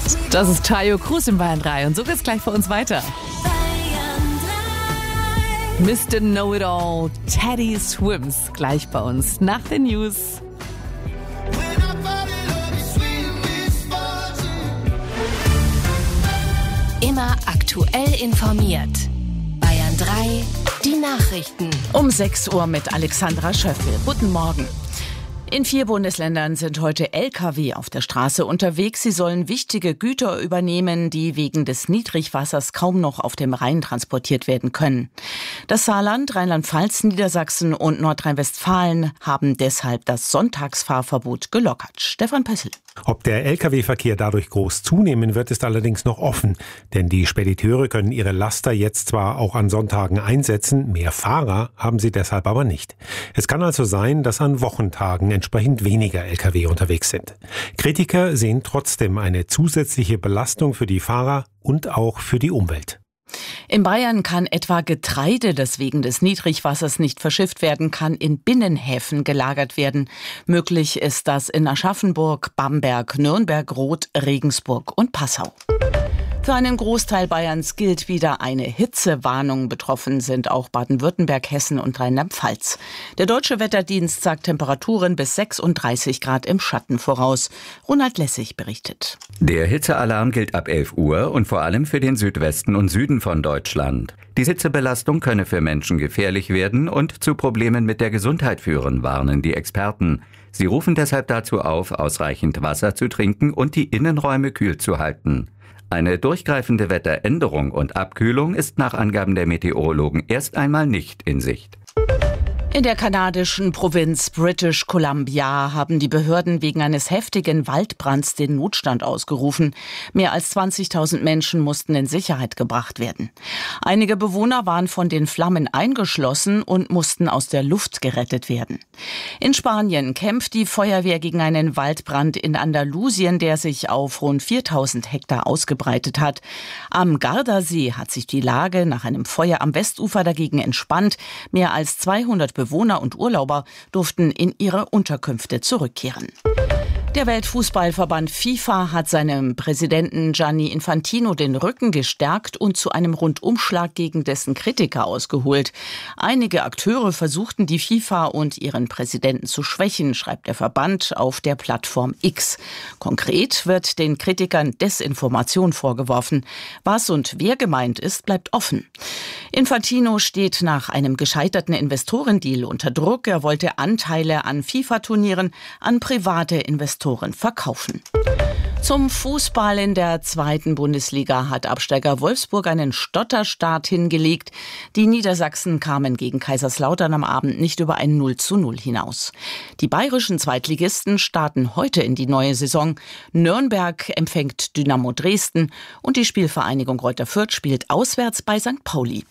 Das ist Tayo Cruz in Bayern 3 und so geht's gleich für uns weiter. Mr. Know-It-All, Teddy Swims, gleich bei uns nach den News. Immer aktuell informiert. Bayern 3, die Nachrichten. Um 6 Uhr mit Alexandra Schöffel. Guten Morgen. In 4 Bundesländern sind heute Lkw auf der Straße unterwegs. Sie sollen wichtige Güter übernehmen, die wegen des Niedrigwassers kaum noch auf dem Rhein transportiert werden können. Das Saarland, Rheinland-Pfalz, Niedersachsen und Nordrhein-Westfalen haben deshalb das Sonntagsfahrverbot gelockert. Stefan Pössl. Ob der Lkw-Verkehr dadurch groß zunehmen wird, ist allerdings noch offen. Denn die Spediteure können ihre Laster jetzt zwar auch an Sonntagen einsetzen, mehr Fahrer haben sie deshalb aber nicht. Es kann also sein, dass an Wochentagen entsprechend weniger Lkw unterwegs sind. Kritiker sehen trotzdem eine zusätzliche Belastung für die Fahrer und auch für die Umwelt. In Bayern kann etwa Getreide, das wegen des Niedrigwassers nicht verschifft werden kann, in Binnenhäfen gelagert werden. Möglich ist das in Aschaffenburg, Bamberg, Nürnberg, Roth, Regensburg und Passau. Für einen Großteil Bayerns gilt wieder eine Hitzewarnung. Betroffen sind auch Baden-Württemberg, Hessen und Rheinland-Pfalz. Der Deutsche Wetterdienst sagt Temperaturen bis 36 Grad im Schatten voraus. Ronald Lessig berichtet. Der Hitzealarm gilt ab 11 Uhr und vor allem für den Südwesten und Süden von Deutschland. Die Hitzebelastung könne für Menschen gefährlich werden und zu Problemen mit der Gesundheit führen, warnen die Experten. Sie rufen deshalb dazu auf, ausreichend Wasser zu trinken und die Innenräume kühl zu halten. Eine durchgreifende Wetteränderung und Abkühlung ist nach Angaben der Meteorologen erst einmal nicht in Sicht. In der kanadischen Provinz British Columbia haben die Behörden wegen eines heftigen Waldbrands den Notstand ausgerufen. Mehr als 20.000 Menschen mussten in Sicherheit gebracht werden. Einige Bewohner waren von den Flammen eingeschlossen und mussten aus der Luft gerettet werden. In Spanien kämpft die Feuerwehr gegen einen Waldbrand in Andalusien, der sich auf rund 4.000 Hektar ausgebreitet hat. Am Gardasee hat sich die Lage nach einem Feuer am Westufer dagegen entspannt. Mehr als 200 Bewohner und Urlauber durften in ihre Unterkünfte zurückkehren. Der Weltfußballverband FIFA hat seinem Präsidenten Gianni Infantino den Rücken gestärkt und zu einem Rundumschlag gegen dessen Kritiker ausgeholt. Einige Akteure versuchten, die FIFA und ihren Präsidenten zu schwächen, schreibt der Verband auf der Plattform X. Konkret wird den Kritikern Desinformation vorgeworfen. Was und wer gemeint ist, bleibt offen. Infantino steht nach einem gescheiterten Investorendeal unter Druck. Er wollte Anteile an FIFA-Turnieren an private Investoren verkaufen. Zum Fußball in der 2. Bundesliga hat Absteiger Wolfsburg einen Stotterstart hingelegt. Die Niedersachsen kamen gegen Kaiserslautern am Abend nicht über ein 0:0 hinaus. Die bayerischen Zweitligisten starten heute in die neue Saison. Nürnberg empfängt Dynamo Dresden und die Spielvereinigung Greuther Fürth spielt auswärts bei St. Pauli.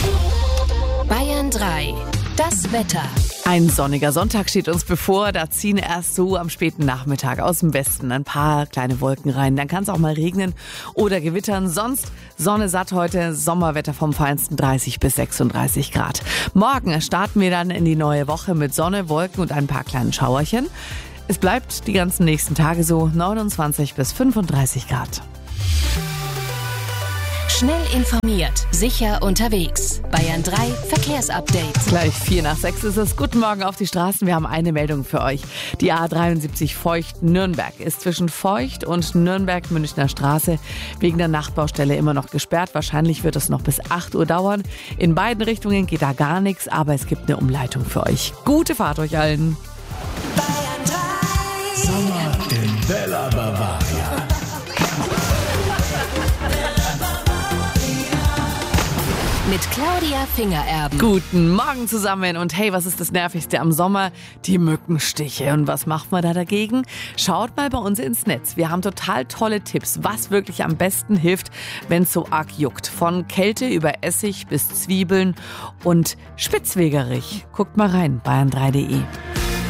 Bayern 3, das Wetter. Ein sonniger Sonntag steht uns bevor. Da ziehen erst so am späten Nachmittag aus dem Westen ein paar kleine Wolken rein. Dann kann es auch mal regnen oder gewittern. Sonst Sonne satt heute, Sommerwetter vom Feinsten, 30 bis 36 Grad. Morgen starten wir dann in die neue Woche mit Sonne, Wolken und ein paar kleinen Schauerchen. Es bleibt die ganzen nächsten Tage so, 29 bis 35 Grad. Schnell informiert, sicher unterwegs. Bayern 3 Verkehrsupdate. Gleich 5:45 ist es. Guten Morgen auf die Straßen. Wir haben eine Meldung für euch. Die A73 Feucht-Nürnberg ist zwischen Feucht und Nürnberg-Münchner Straße wegen der Nachbaustelle immer noch gesperrt. Wahrscheinlich wird es noch bis 8 Uhr dauern. In beiden Richtungen geht da gar nichts, aber es gibt eine Umleitung für euch. Gute Fahrt euch allen. Bayern 3. Sommer in Bella Bavaria. Mit Claudia Fingererben. Guten Morgen zusammen und hey, was ist das Nervigste am Sommer? Die Mückenstiche. Und was macht man da dagegen? Schaut mal bei uns ins Netz. Wir haben total tolle Tipps, was wirklich am besten hilft, wenn es so arg juckt. Von Kälte über Essig bis Zwiebeln und Spitzwegerich. Guckt mal rein, bayern3.de.